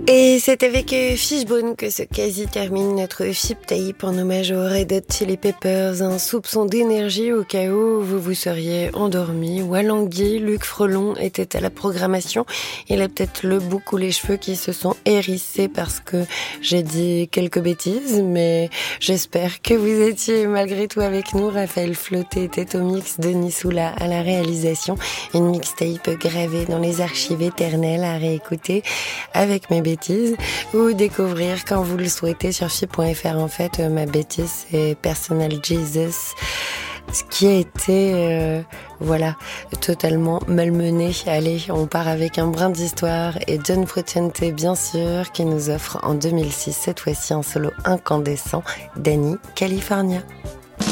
Et c'est avec Fishbone que se quasi termine notre Chip Tape en hommage aux Red Hot Chili Peppers. Un soupçon d'énergie au cas où vous vous seriez endormi ou alangui. Luc Frelon était à la programmation. Il a peut-être le bouc ou les cheveux qui se sont hérissés parce que j'ai dit quelques bêtises, mais j'espère que vous étiez malgré tout avec nous. Raphaël Flotté était au mix, Denis Soula à la réalisation. Une mixtape gravée dans les archives éternelles à réécouter avec mes bêtises ou découvrir quand vous le souhaitez sur chi.fr. En fait, ma bêtise, c'est Personal Jesus, ce qui a été totalement malmené. Allez, on part avec un brin d'histoire et John Frusciante, bien sûr, qui nous offre en 2006 cette fois-ci un solo incandescent, Danny California.